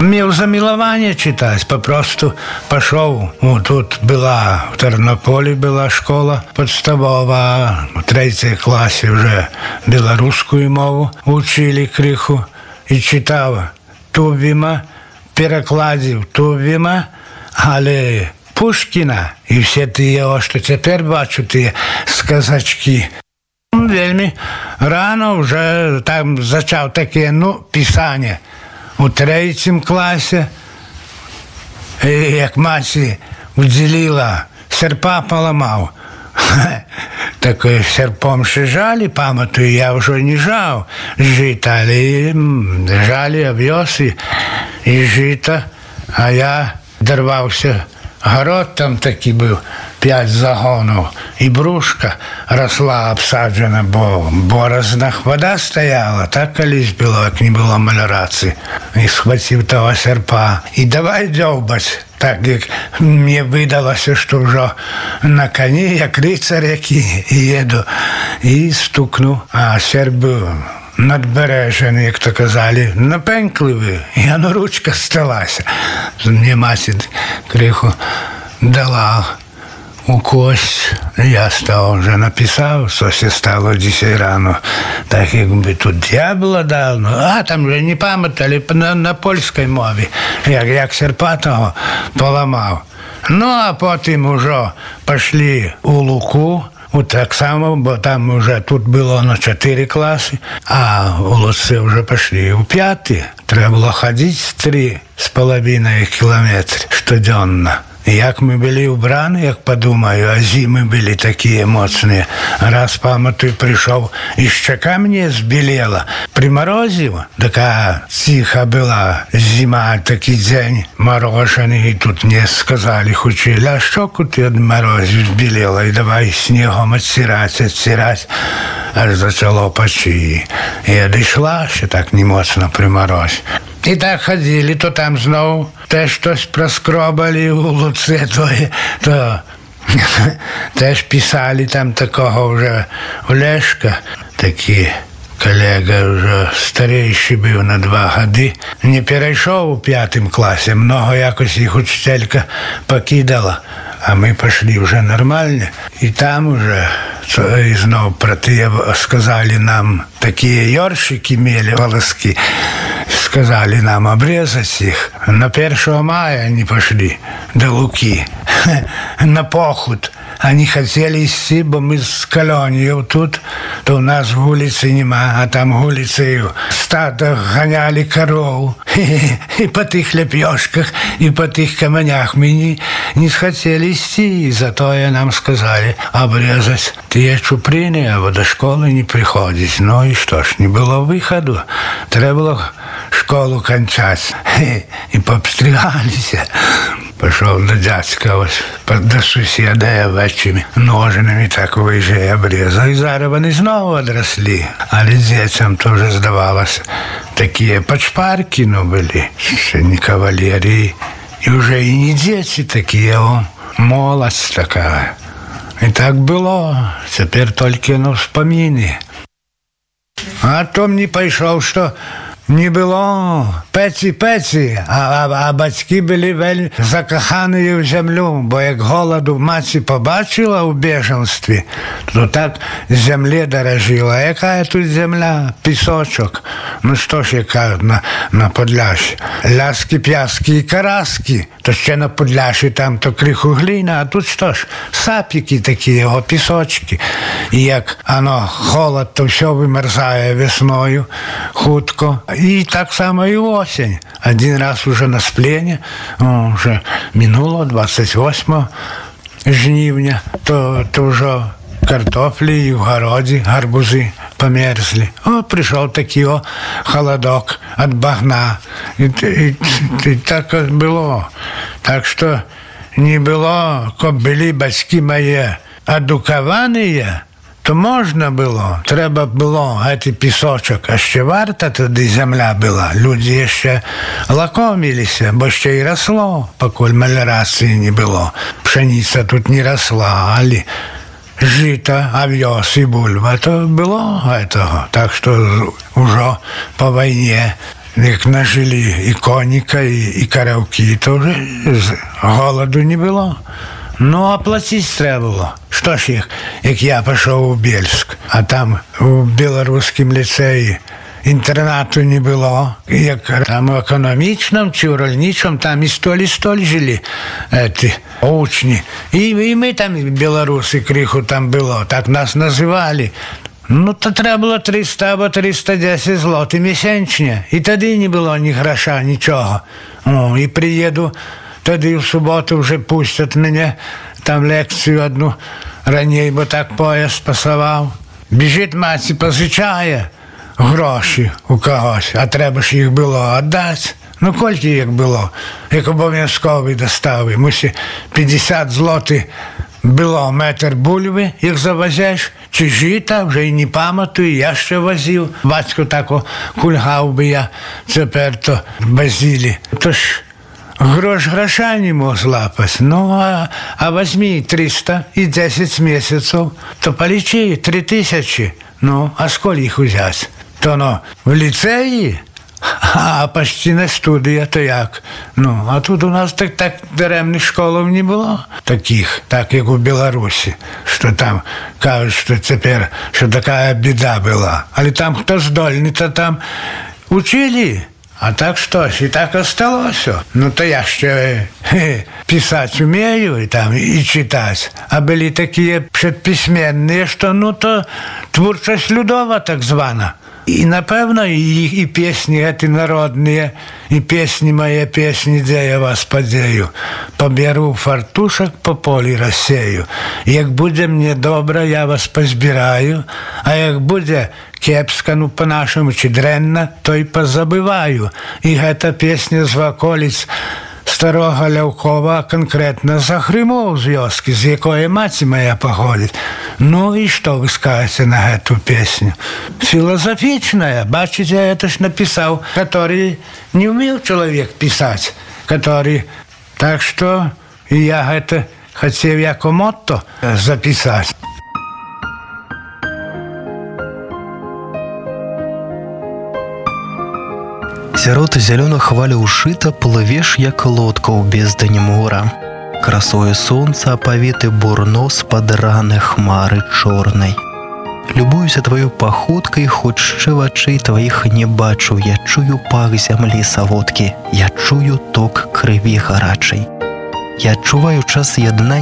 меў замілаванне чытаць, папросту пашоў. Тут была в Тэрнополі была школа падставова, у 3 класе уже беларускую мову вучылі крыху і чытаў Тувіма, перакладзіў Тувіма, але Пушкіна і все тыя, што цяпер бачу, тыя сказачкі. Вельмі рано вже там зачаў таке, пісанне. У 3 класе, як маці удзеліла, серпа паламаў. Так серпом жалі, памятаю, я ўжо не жаў жыта, але жалі авёс і жыта, а я дарваўся. Гарод там такі быў, 5 загонаў, і брушка расла абсаджана, бо борознах вода стаяла, так калісь было, як не было малярацыі. І схваціў того серпа, і давай дзёўбаць. Так, як мне выдалася, што ўжо на коні, як рыцар які, еду, і стукнуў, а серп быў надбережаны, як то казалі, напенкливий, і ручка сталася. Мне маці криху дала у кость, я став вже написав, сося стало 10 рано, так якби тут дьявола дав, там вже не пам'ятали на польській мові, як серпа того поламав. А потім уже пішли у Луку, так само, бо там вже тут було на 4 класи, а у Луці вже пішли у 5. Треба було ходити 3,5 кілометри щоденно. Як ми були вбрані, як подумаю, а зими були такі моцні. Раз, пам'ятаю, прийшов, і щека мені збілела. Приморозив, така тиха була зима, такий день морожений, і тут мені сказали, хочели, а щоку ти від морозів збілела, і давай снігом відсирать, аж почало печі. І дійшла, ще так не моцно при морозі. І так ходили, то там знову теж щось проскробали у Луці, то теж писали там такого вже Олешка, такий колега вже старіший був на 2 роки. Не перейшов у 5 класі, много якось їх учителька покидала, а ми пішли вже нормально. І там вже і знову про те сказали нам, такі ёршики мели волоски, сказали нам обрезать их. На 1 мая они пошли до Луки на поход. Они хотели идти, бо мы с колонией тут, то у нас вулицы нема, а там вулицею стадо гоняли коров. И по тих лепешках, и по тих каменях мы не хотели идти, и зато нам сказали обрезать те чуприны, а до школы не приходить. Ну и что ж, не было выходу. Треба было школу кончать. И пообстригались. Пошел до дядька, ось, до сусіда овечими ножинами так виже обрізав. І зараз вони знову одросли. Але дітям теж здавалося, такі почпарки, були, ще не кавалерії. І вже і не діти такі, а молодь така. І так було. Тепер тільки вспомини. А то мені пішов, що не було пеці, а батьки були вельми закохані в землю, бо як голоду маці побачила у біженстві, то так землі дорожила. Яка тут земля? Пісочок. Ну що ж, яка на Подляші? Ляски, п'яски і караски. То ще на Подляші там то криху глина, а тут що ж? Сапіки такі, його пісочки. І як холод, то все вимерзає весною, хутко. И так само и осень. Один раз уже на сплені, уже минуло 28 жнивня, то вже картофлі і в городі, гарбузи померзли. Прийшов такий холодок від багна. І так було. Так що не було, коли були батьки мої едуковані, то можна було, треба було цей пісочок, а ще варта тоді земля була. Люди ще лакомилися, бо ще й росло, поки меліорації не було. Пшениця тут не росла, але жито, овес і бульба, то було цього. Так що вже по війні як нажили і коніка, і каравки, то вже голоду не було. Ну, а платити треба було. Що ж, як я пішов у Бєльськ, а там у білоруському ліцеї інтернату не було. Як там в економічному чи в рольничому, там і столь жили учні. І ми там, білоруси, криху там було, так нас називали. Ну, то треба було 300 або 310 злотих місячно. І тоді не було ні гроша, нічого. О, і приїду, тоді в суботу вже пустять мене, там лекцію одну раніше, бо так поїзд пасував. Біжить мать, позичає гроші у когось, а треба ж їх було віддати. Ну, кільки їх було, як обов'язкові достави. Мусі 50 злотих було метр бульби, як завозиш, чи жита, вже й не пам'ятаю, я ще возив. Батько тако кульгав би я, тепер то возили. Тож гроша не мог злапати. Ну, а возьми 300 і 10 місяців, то полічи 3000. Ну, а скільки їх взяти? То, ну, в ліцеї? А почти на студія, то як? Ну, а тут у нас так даремних школів не було таких, так як у Білорусі, що там кажуть, що тепер, що така біда була. Але там хто здольний, то там учили. А так щось, і так осталося. Ну, то я ще писати вмію, і там, і читати. А були такі предписьменні, що, ну, то творчість людова, так звана. І, напевно, і пісні ці народні, і пісні мої, пісні, де я вас подею. Поберу фартушок, по полі розсею. Як буде мені добре, я вас позбираю, а як буде кепська, ну, по-нашому, чи дренна, то й позабиваю. І ця пісня з околиць Старого Лявкова, конкретно за Хримов з вёски, з якої мать моя походить. Ну і що ви скажете на цю пісню? Філософічна, бачите, я це ж написав, який не вмів чоловік писати, який... Так що я це хотів як мотто записати. Сярод зялёных хваляў шыта плывеш, як лодка ў бездані мора. Красою сонца апавіты бурно з-пад раны хмары чорнай. Любуюся тваёй паходкай, хоць шчэ вачэй тваіх не бачу. Я чую пах зямлі саводкі, я чую ток крыві гарачай. Я адчуваю час яднання